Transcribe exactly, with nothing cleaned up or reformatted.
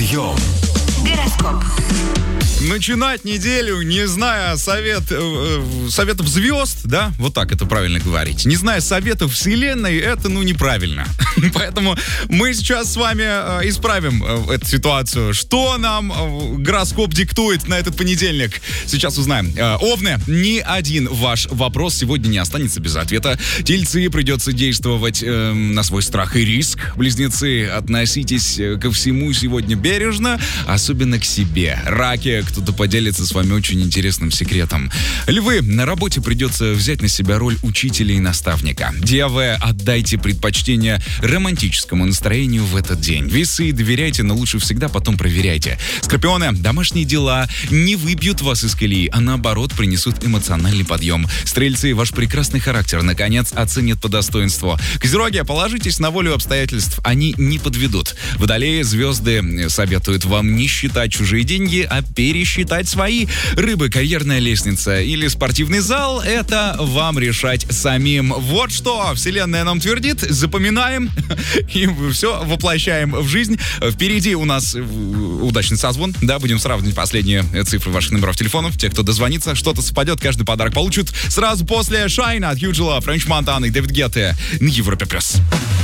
Подъем. Гороскоп. Начинать неделю, не зная совет, э, советов звезд, да, вот так это правильно говорить, не зная советов вселенной, это, ну, неправильно. Поэтому мы сейчас с вами э, исправим э, эту ситуацию. Что нам э, гороскоп диктует на этот понедельник? Сейчас узнаем. Э, Овны, ни один ваш вопрос сегодня не останется без ответа. Тельцы, придется действовать э, на свой страх и риск. Близнецы, относитесь ко всему сегодня бережно, особенно к себе. Раки, кто-то поделится с вами очень интересным секретом. Львы, на работе придется взять на себя роль учителя и наставника. Девы, отдайте предпочтение романтическому настроению в этот день. Весы, доверяйте, но лучше всегда потом проверяйте. Скорпионы, домашние дела не выбьют вас из колеи, а наоборот принесут эмоциональный подъем. Стрельцы, ваш прекрасный характер, наконец, оценят по достоинству. Козероги, положитесь на волю обстоятельств, они не подведут. Водолеи, звезды советуют вам не считать чужие деньги, а пересчитать свои. Рыбы, карьерная лестница или спортивный зал — это вам решать самим. Вот что вселенная нам твердит, запоминаем и все воплощаем в жизнь. Впереди у нас удачный созвон, да, будем сравнивать последние цифры ваших номеров телефонов. Те, кто дозвонится, что-то совпадет, каждый подарок получит сразу после Shine от Hugela, French Montana и Дэвид Гетте на Европе плюс.